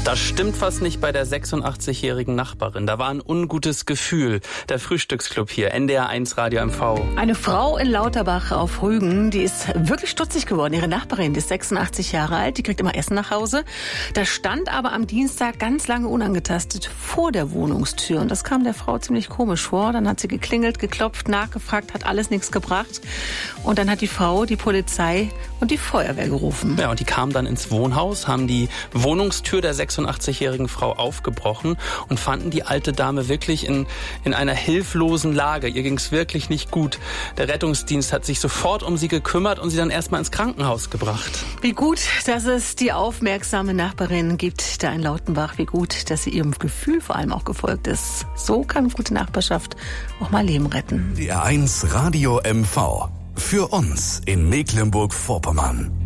Da stimmt was nicht bei der 86-jährigen Nachbarin. Da war ein ungutes Gefühl. Der Frühstücksclub hier, NDR1 Radio MV. Eine Frau in Lauterbach auf Rügen, die ist wirklich stutzig geworden. Ihre Nachbarin, die ist 86 Jahre alt, die kriegt immer Essen nach Hause. Das stand aber am Dienstag ganz lange unangetastet vor der Wohnungstür. Und das kam der Frau ziemlich komisch vor. Dann hat sie geklingelt, geklopft, nachgefragt, hat alles nichts gebracht. Und dann hat die Frau die Polizei und die Feuerwehr gerufen. Ja, und die kamen dann ins Wohnhaus, haben die Wohnungstür der 86-jährigen Frau aufgebrochen und fanden die alte Dame wirklich in einer hilflosen Lage. Ihr ging es wirklich nicht gut. Der Rettungsdienst hat sich sofort um sie gekümmert und sie dann erstmal ins Krankenhaus gebracht. Wie gut, dass es die aufmerksame Nachbarin gibt da in Lautenbach. Wie gut, dass sie ihrem Gefühl vor allem auch gefolgt ist. So kann gute Nachbarschaft auch mal Leben retten. NDR1 Radio MV. Für uns in Mecklenburg-Vorpommern.